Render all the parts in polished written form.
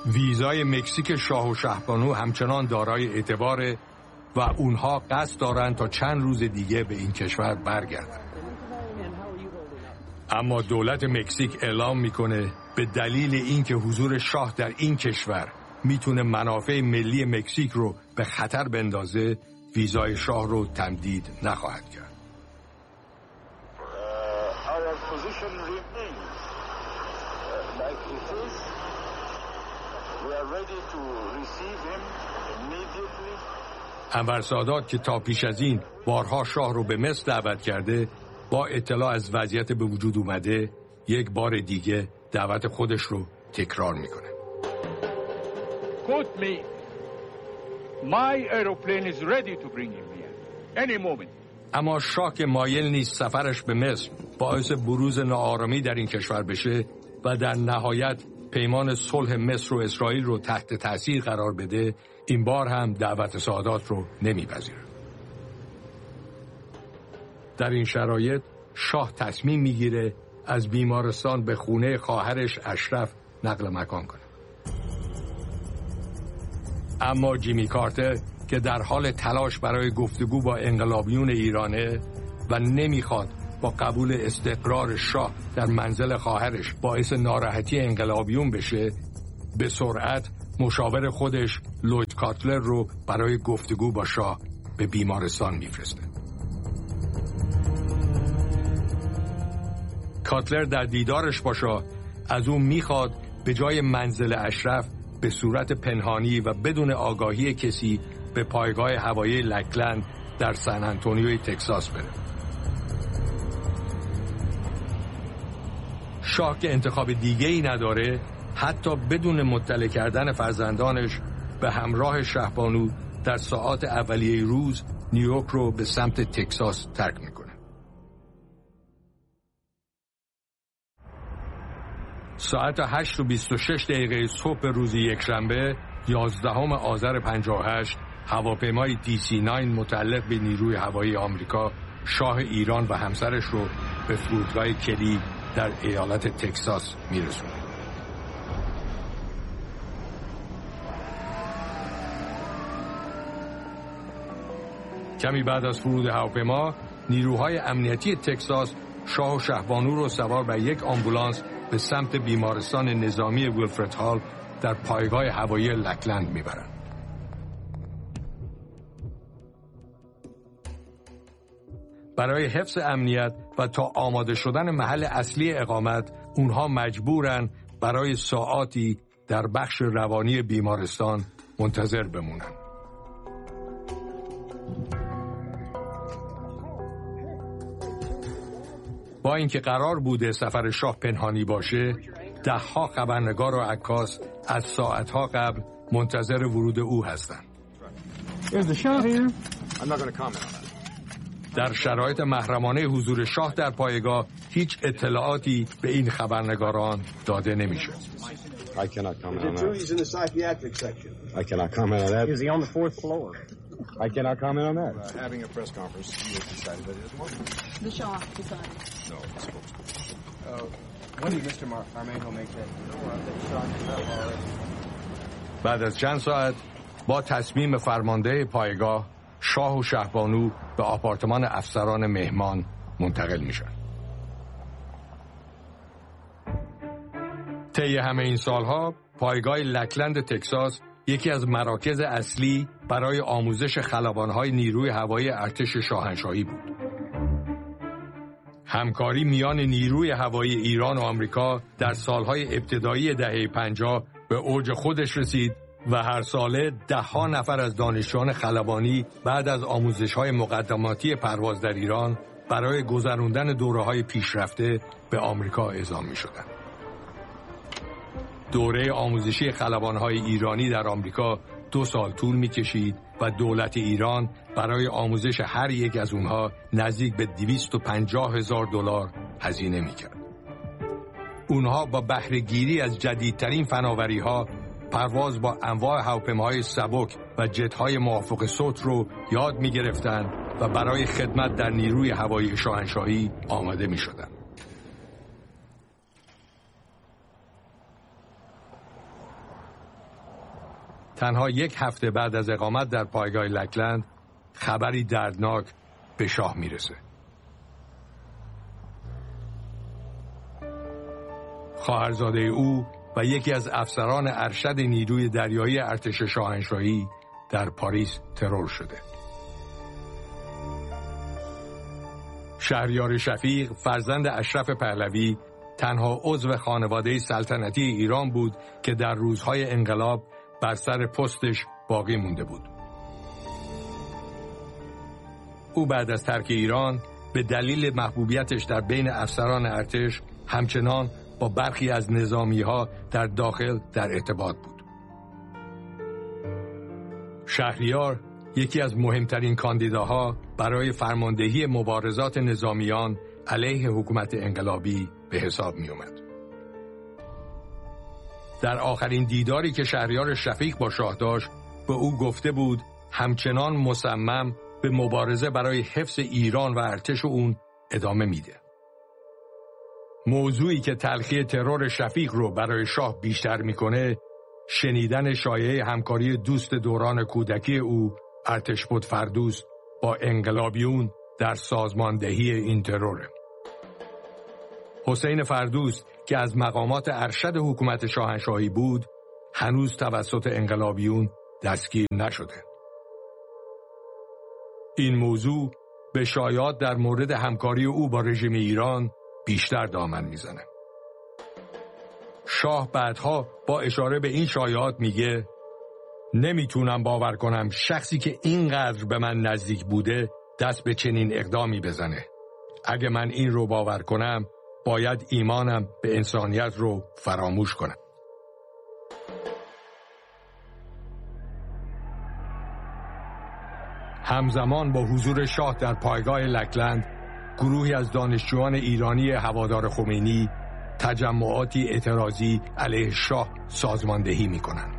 ویزای مکزیک شاه و شهبانو همچنان دارای اعتباره و اونها قصد دارن تا چند روز دیگه به این کشور برگردن. اما دولت مکزیک اعلام میکنه به دلیل اینکه حضور شاه در این کشور میتونه منافع ملی مکزیک رو به خطر بندازه، ویزای شاه رو تمدید نخواهد کرد. انور سادات که تا پیش از این بارها شاه رو به مصر دعوت کرده، با اطلاع از وضعیت به وجود اومده یک بار دیگه دعوت خودش رو تکرار میکنه. Quote me. My aeroplane is ready to bring him here. Any moment. اما شاه که مایل نیست سفرش به مصر باعث بروز ناآرامی در این کشور بشه و در نهایت پیمان صلح مصر و اسرائیل رو تحت تاثیر قرار بده، این بار هم دعوت سادات رو نمیپذیره. در این شرایط شاه تصمیم میگیره از بیمارستان به خونه خواهرش اشرف نقل مکان کنه. اما جیمی کارتر که در حال تلاش برای گفتگو با انقلابیون ایرانه و نمیخواد با قبول استقرار شاه در منزل خواهرش باعث ناراحتی انقلابیون بشه، به سرعت مشاور خودش لوید کاتلر رو برای گفتگو با شاه به بیمارستان میفرسته. کاتلر در دیدارش با شاه از اون میخواد به جای منزل اشرف به صورت پنهانی و بدون آگاهی کسی به پایگاه هوایی لکلند در سن آنتونیوی تگزاس بره. شاه که انتخاب دیگه‌ای نداره، حتی بدون مطلع کردن فرزندانش به همراه شهبانو در ساعات اولیه روز نیویورک رو به سمت تگزاس ترک میکنه. ساعت 8:26 صبح روز یکشنبه 11 آذر 58 هواپیمای DC-9 متعلق به نیروی هوایی آمریکا شاه ایران و همسرش رو به فرودگاه کلی در ایالت تگزاس میرسونه. کمی بعد از فرود هواپیما، نیروهای امنیتی تگزاس شاه و شهبانو رو سوار بر یک آمبولانس به سمت بیمارستان نظامی ویلفرد هال در پایگاه هوایی لکلند میبرن. برای حفظ امنیت و تا آماده شدن محل اصلی اقامت، اونها مجبورن برای ساعاتی در بخش روانی بیمارستان منتظر بمونن. با اینکه قرار بوده سفر شاه پنهانی باشه، ده‌ها خبرنگار و عکاس از ساعتها قبل منتظر ورود او هستند. در شرایط محرمانه حضور شاه در پایگاه هیچ اطلاعاتی به این خبرنگاران داده نمیشه. I cannot comment on that. He's in the psychiatric section. I cannot comment on that. Is he on the fourth floor? I cannot comment on that. Having a press conference, he has decided that it is one. The Shah decided. No, it's supposed to. When did Mr. Armando make that? بعد از چند ساعت با تصمیم فرمانده پایگاه، شاه و شهبانو به آپارتمان افسران مهمان منتقل میشن. طی همه این سالها پایگاه لکلند تگزاس یکی از مراکز اصلی برای آموزش خلبان‌های نیروی هوایی ارتش شاهنشاهی بود. همکاری میان نیروی هوایی ایران و آمریکا در سالهای ابتدایی دهه 50 به اوج خودش رسید و هر ساله ده‌ها نفر از دانشجویان خلبانی بعد از آموزش‌های مقدماتی پرواز در ایران برای گذراندن دوره‌های پیشرفته به آمریکا اعزام می‌شدند. دوره آموزشی خلبان‌های ایرانی در آمریکا 2 سال طول می‌کشید و دولت ایران برای آموزش هر یک از اونها نزدیک به $250,000 هزینه می‌کرد. اونها با بهره‌گیری از جدیدترین فناوری‌ها، پرواز با انواع هواپیماهای سبک و جت‌های موافق صوت رو یاد می‌گرفتند و برای خدمت در نیروی هوایی شاهنشاهی آماده می‌شدند. تنها یک هفته بعد از اقامت در پایگاه لکلند خبری دردناک به شاه میرسه. خواهرزاده او و یکی از افسران ارشد نیروی دریایی ارتش شاهنشاهی در پاریس ترور شده. شهریار شفیق فرزند اشرف پهلوی تنها عضو خانواده سلطنتی ایران بود که در روزهای انقلاب بر سر پستش باقی مونده بود. او بعد از ترک ایران به دلیل محبوبیتش در بین افسران ارتش همچنان با برخی از نظامی‌ها در داخل در ارتباط بود. شهریار یکی از مهمترین کاندیداها برای فرماندهی مبارزات نظامیان علیه حکومت انقلابی به حساب می اومد. در آخرین دیداری که شهریار شفیق با شاه داشت به او گفته بود همچنان مصمم به مبارزه برای حفظ ایران و ارتش اون ادامه میده. موضوعی که تلخی ترور شفیق رو برای شاه بیشتر میکنه شنیدن شایعه همکاری دوست دوران کودکی او ارتشبد فردوس با انقلابیون در سازماندهی این تروره. حسین فردوس که از مقامات ارشد حکومت شاهنشاهی بود هنوز توسط انقلابیون دستگیر نشده. این موضوع به شایعات در مورد همکاری او با رژیم ایران بیشتر دامن میزنه. شاه بعدها با اشاره به این شایعات میگه نمیتونم باور کنم شخصی که اینقدر به من نزدیک بوده دست به چنین اقدامی بزنه. اگه من این رو باور کنم باید ایمانم به انسانیت رو فراموش کنم. همزمان با حضور شاه در پایگاه لکلند گروهی از دانشجویان ایرانی هوادار خمینی تجمعاتی اعتراضی علیه شاه سازماندهی می‌کنند.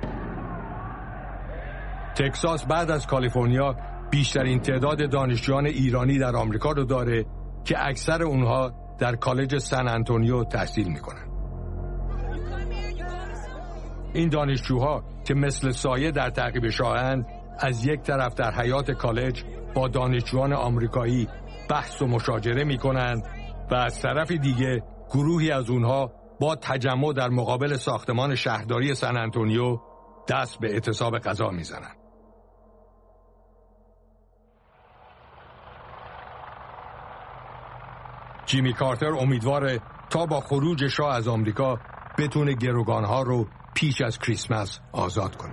تگزاس بعد از کالیفرنیا بیشترین تعداد دانشجویان ایرانی در آمریکا رو داره که اکثر اونها در کالج سن آنتونیو تحصیل می‌کنند. این دانشجوها که مثل سایه در تعقیب شاهند از یک طرف در حیاط کالج با دانشجویان آمریکایی بحث و مشاجره می‌کنند و از طرف دیگه گروهی از اونها با تجمع در مقابل ساختمان شهرداری سن آنتونیو دست به اعتصاب غذا می‌زنند. جیمی کارتر امیدواره تا با خروج شاه از آمریکا بتونه گروگان‌ها رو پیش از کریسمس آزاد کنه.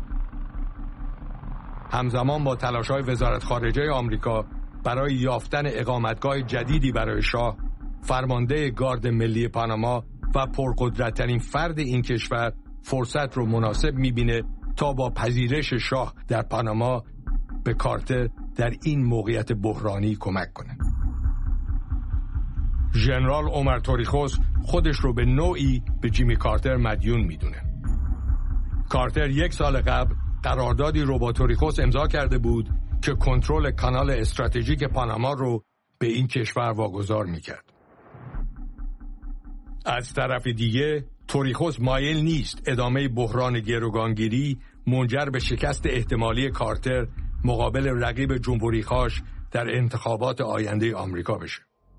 همزمان با تلاش‌های وزارت خارجه آمریکا برای یافتن اقامتگاه جدیدی برای شاه، فرمانده گارد ملی پاناما و پرقدرت‌ترین فرد این کشور فرصت رو مناسب می‌بینه تا با پذیرش شاه در پاناما به کارتر در این موقعیت بحرانی کمک کنه. ژنرال عمر توریخوس خودش رو به نوعی به جیمی کارتر مدیون میدونه. کارتر 1 سال قبل قراردادی رو با توریخوس امضا کرده بود که کنترل کانال استراتژیک پاناما رو به این کشور واگذار میکرد. از طرف دیگه توریخوس مایل نیست ادامه بحران گروگانگیری منجر به شکست احتمالی کارتر مقابل رقیب جمهوری‌خواش در انتخابات آینده آمریکا بشه.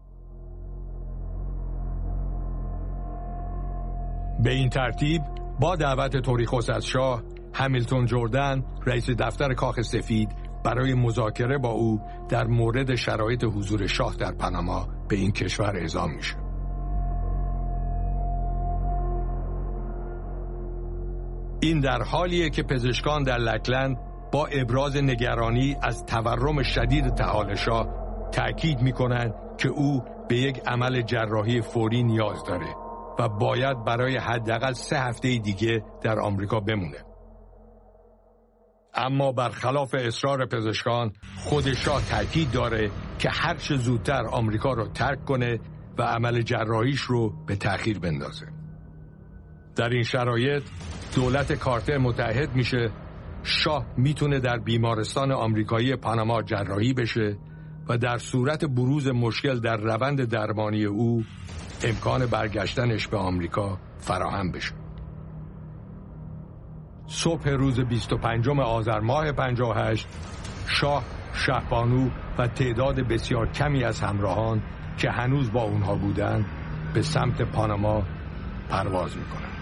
به این ترتیب با دعوت توریخوس از شاه، همیلتون جردن رئیس دفتر کاخ سفید برای مذاکره با او در مورد شرایط حضور شاه در پاناما به این کشور اعزام میشه. این در حالیه که پزشکان در لکلند با ابراز نگرانی از تورم شدید تعال شاه تأکید میکنند که او به یک عمل جراحی فوری نیاز داره و باید برای حداقل 3 هفته دیگه در آمریکا بمونه. اما برخلاف اصرار پزشکان، خود شاه تاکید داره که هر چه زودتر آمریکا رو ترک کنه و عمل جراحیش رو به تأخیر بندازه. در این شرایط دولت کارتر متحد میشه، شاه میتونه در بیمارستان آمریکایی پاناما جراحی بشه و در صورت بروز مشکل در روند درمانی او امکان برگشتنش به آمریکا فراهم بشه. صبح روز 25 آذر ماه 58 شاه، شهبانو و تعداد بسیار کمی از همراهان که هنوز با اونها بودند به سمت پاناما پرواز میکنند.